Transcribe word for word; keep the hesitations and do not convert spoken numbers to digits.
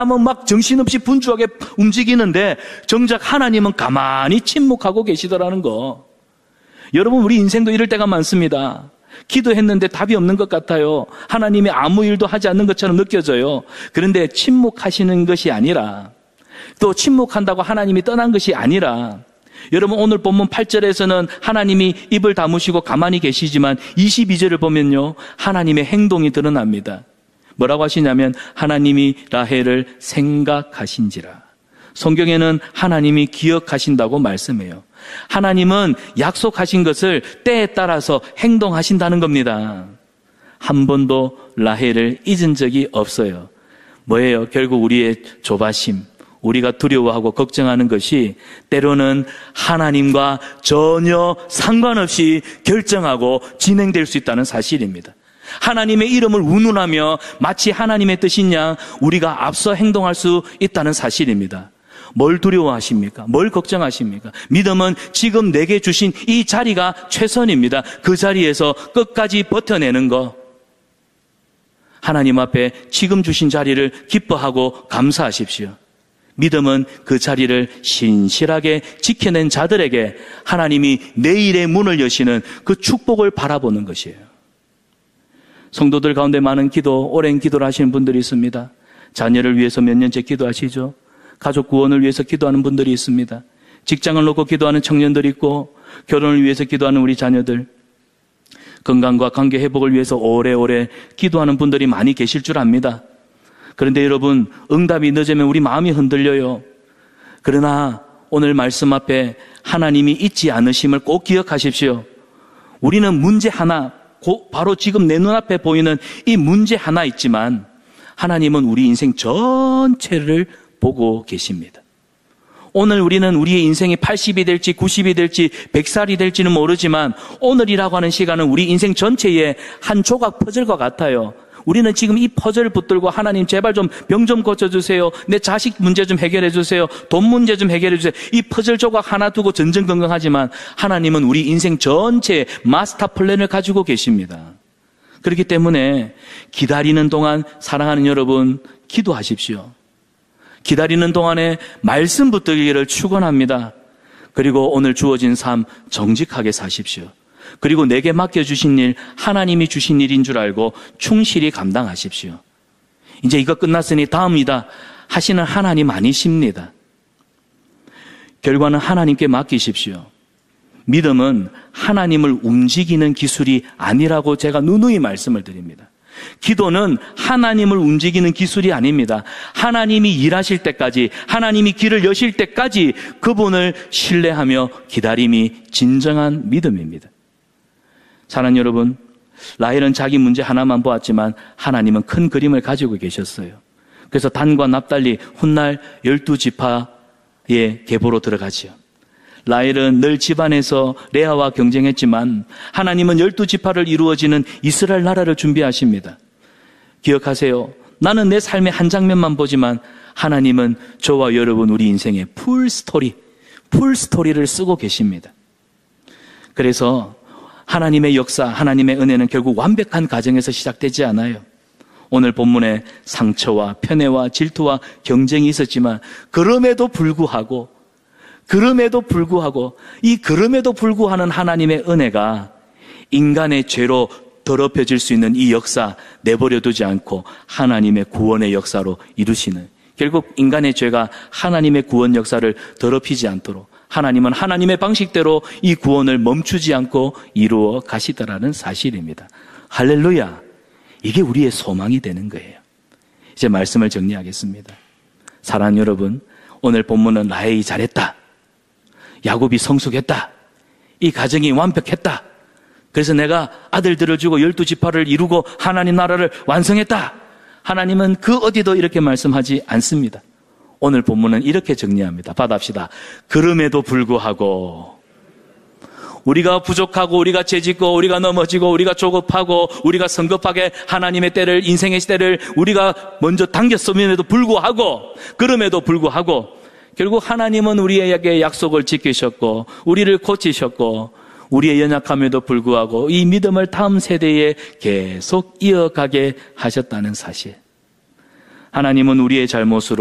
하면 막 정신없이 분주하게 움직이는데 정작 하나님은 가만히 침묵하고 계시더라는 거. 여러분, 우리 인생도 이럴 때가 많습니다. 기도했는데 답이 없는 것 같아요. 하나님이 아무 일도 하지 않는 것처럼 느껴져요. 그런데 침묵하시는 것이 아니라, 또 침묵한다고 하나님이 떠난 것이 아니라, 여러분 오늘 본문 팔 절에서는 하나님이 입을 다무시고 가만히 계시지만 이십이 절을 보면요, 하나님의 행동이 드러납니다. 뭐라고 하시냐면 하나님이 라헬을 생각하신지라. 성경에는 하나님이 기억하신다고 말씀해요. 하나님은 약속하신 것을 때에 따라서 행동하신다는 겁니다. 한 번도 라헬을 잊은 적이 없어요. 뭐예요? 결국 우리의 조바심, 우리가 두려워하고 걱정하는 것이 때로는 하나님과 전혀 상관없이 결정하고 진행될 수 있다는 사실입니다. 하나님의 이름을 운운하며 마치 하나님의 뜻인 양 우리가 앞서 행동할 수 있다는 사실입니다. 뭘 두려워하십니까? 뭘 걱정하십니까? 믿음은 지금 내게 주신 이 자리가 최선입니다. 그 자리에서 끝까지 버텨내는 거. 하나님 앞에 지금 주신 자리를 기뻐하고 감사하십시오. 믿음은 그 자리를 신실하게 지켜낸 자들에게 하나님이 내일의 문을 여시는 그 축복을 바라보는 것이에요. 성도들 가운데 많은 기도, 오랜 기도를 하시는 분들이 있습니다. 자녀를 위해서 몇 년째 기도하시죠. 가족 구원을 위해서 기도하는 분들이 있습니다. 직장을 놓고 기도하는 청년들이 있고, 결혼을 위해서 기도하는 우리 자녀들, 건강과 관계 회복을 위해서 오래오래 기도하는 분들이 많이 계실 줄 압니다. 그런데 여러분, 응답이 늦으면 우리 마음이 흔들려요. 그러나 오늘 말씀 앞에 하나님이 잊지 않으심을 꼭 기억하십시오. 우리는 문제 하나, 바로 지금 내 눈앞에 보이는 이 문제 하나 있지만 하나님은 우리 인생 전체를 보고 계십니다. 오늘 우리는 우리의 인생이 팔십이 될지 구십이 될지 백 살이 될지는 모르지만 오늘이라고 하는 시간은 우리 인생 전체의 한 조각 퍼즐과 같아요. 우리는 지금 이 퍼즐을 붙들고 하나님 제발 좀 병 좀 고쳐주세요. 내 자식 문제 좀 해결해 주세요. 돈 문제 좀 해결해 주세요. 이 퍼즐 조각 하나 두고 전전긍긍하지만 하나님은 우리 인생 전체의 마스터 플랜을 가지고 계십니다. 그렇기 때문에 기다리는 동안 사랑하는 여러분 기도하십시오. 기다리는 동안에 말씀 붙들기를 축원합니다. 그리고 오늘 주어진 삶 정직하게 사십시오. 그리고 내게 맡겨주신 일, 하나님이 주신 일인 줄 알고 충실히 감당하십시오. 이제 이거 끝났으니 다음이다 하시는 하나님 아니십니다. 결과는 하나님께 맡기십시오. 믿음은 하나님을 움직이는 기술이 아니라고 제가 누누이 말씀을 드립니다. 기도는 하나님을 움직이는 기술이 아닙니다. 하나님이 일하실 때까지, 하나님이 길을 여실 때까지 그분을 신뢰하며 기다림이 진정한 믿음입니다. 사랑하는 여러분, 라헬은 자기 문제 하나만 보았지만 하나님은 큰 그림을 가지고 계셨어요. 그래서 단과 납달리 훗날 열두 지파의 계보로 들어가지요. 라헬은 늘 집안에서 레아와 경쟁했지만 하나님은 열두 지파를 이루어지는 이스라엘 나라를 준비하십니다. 기억하세요. 나는 내 삶의 한 장면만 보지만 하나님은 저와 여러분 우리 인생의 풀 스토리, 풀 스토리를 쓰고 계십니다. 그래서 하나님의 역사, 하나님의 은혜는 결국 완벽한 가정에서 시작되지 않아요. 오늘 본문에 상처와 편애와 질투와 경쟁이 있었지만 그럼에도 불구하고 그럼에도 불구하고 이 그럼에도 불구하는 하나님의 은혜가 인간의 죄로 더럽혀질 수 있는 이 역사 내버려 두지 않고 하나님의 구원의 역사로 이루시는, 결국 인간의 죄가 하나님의 구원 역사를 더럽히지 않도록 하나님은 하나님의 방식대로 이 구원을 멈추지 않고 이루어 가시더라는 사실입니다. 할렐루야. 이게 우리의 소망이 되는 거예요. 이제 말씀을 정리하겠습니다. 사랑하는 여러분, 오늘 본문은 라헬이 잘했다, 야곱이 성숙했다, 이 가정이 완벽했다, 그래서 내가 아들들을 주고 열두 지파를 이루고 하나님 나라를 완성했다. 하나님은 그 어디도 이렇게 말씀하지 않습니다. 오늘 본문은 이렇게 정리합니다. 받아합시다. 그럼에도 불구하고 우리가 부족하고 우리가 죄짓고 우리가 넘어지고 우리가 조급하고 우리가 성급하게 하나님의 때를, 인생의 때를 우리가 먼저 당겼음에도 불구하고, 그럼에도 불구하고 결국 하나님은 우리에게 약속을 지키셨고 우리를 고치셨고 우리의 연약함에도 불구하고 이 믿음을 다음 세대에 계속 이어가게 하셨다는 사실. 하나님은 우리의 잘못으로